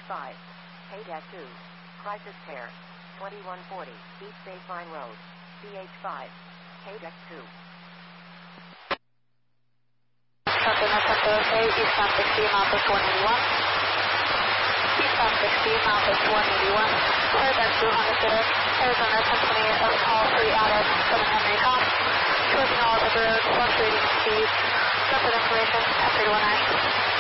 5, Haydeck 2, crisis pair, 2140, East Baseline Road, CH5, Haydeck 2. Okay, eastbound 60, Mountain 181. Eastbound 60, Mountain 181. Haydeck 2 Honda Civic, Arizona 1028, call 3 out of 7 Henry Comp. Closing all other roads, fluctuating speed. Separate information, F319.